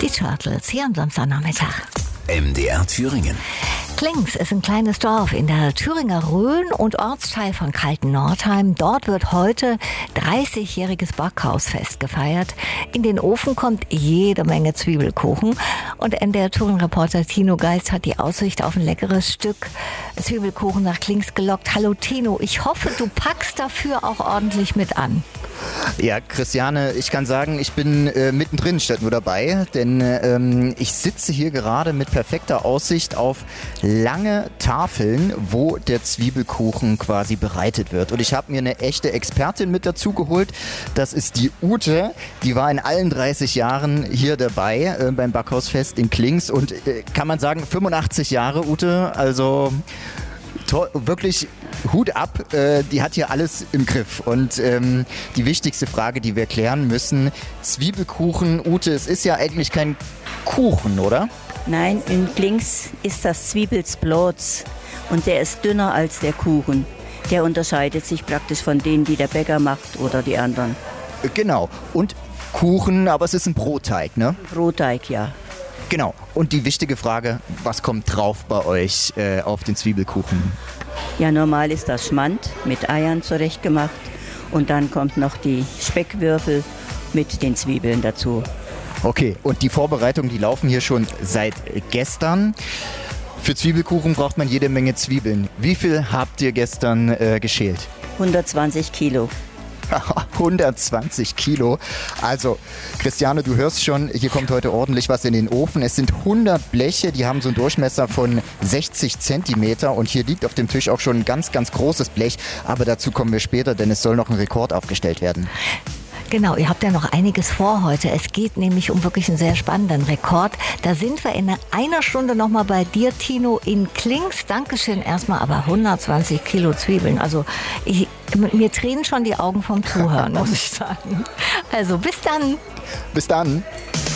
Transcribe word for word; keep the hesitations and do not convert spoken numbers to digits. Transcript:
Die Turtles hier am Samstagnachmittag. M D R Thüringen. Klings ist ein kleines Dorf in der Thüringer Rhön und Ortsteil von Kaltennordheim. Dort wird heute dreißigjähriges Backhausfest gefeiert. In den Ofen kommt jede Menge Zwiebelkuchen. Und N D R Thüringen-Reporter Tino Geist hat die Aussicht auf ein leckeres Stück Zwiebelkuchen nach Klings gelockt. Hallo Tino, ich hoffe, du packst dafür auch ordentlich mit an. Ja, Christiane, ich kann sagen, ich bin äh, mittendrin statt nur dabei, denn ähm, ich sitze hier gerade mit perfekter Aussicht auf lange Tafeln, wo der Zwiebelkuchen quasi bereitet wird. Und ich habe mir eine echte Expertin mit dazu geholt. Das ist die Ute. Die war in allen dreißig Jahren hier dabei äh, beim Backhausfest in Klings und äh, kann man sagen, fünfundachtzig Jahre, Ute, also toll, wirklich Hut ab, äh, die hat hier alles im Griff. Und ähm, die wichtigste Frage, die wir klären müssen, Zwiebelkuchen, Ute, es ist ja eigentlich kein Kuchen, oder? Nein, in Klings ist das Zwiebelsblots und der ist dünner als der Kuchen. Der unterscheidet sich praktisch von denen, die der Bäcker macht oder die anderen. Genau. Und Kuchen, aber es ist ein Brotteig, ne? Brotteig, ja. Genau. Und die wichtige Frage, was kommt drauf bei euch äh, auf den Zwiebelkuchen? Ja, normal ist das Schmand mit Eiern zurechtgemacht und dann kommt noch die Speckwürfel mit den Zwiebeln dazu. Okay, und die Vorbereitungen, die laufen hier schon seit gestern. Für Zwiebelkuchen braucht man jede Menge Zwiebeln. Wie viel habt ihr gestern äh, geschält? hundertzwanzig Kilo. hundertzwanzig Kilo. Also, Christiane, du hörst schon, hier kommt heute ordentlich was in den Ofen. Es sind hundert Bleche, die haben so einen Durchmesser von sechzig Zentimeter und hier liegt auf dem Tisch auch schon ein ganz, ganz großes Blech. Aber dazu kommen wir später, denn es soll noch ein Rekord aufgestellt werden. Genau, ihr habt ja noch einiges vor heute. Es geht nämlich um wirklich einen sehr spannenden Rekord. Da sind wir in einer Stunde nochmal bei dir, Tino, in Klings. Dankeschön erstmal, aber hundertzwanzig Kilo Zwiebeln. Also ich, mir tränen schon die Augen vom Zuhören, muss ich sagen. Also bis dann. Bis dann.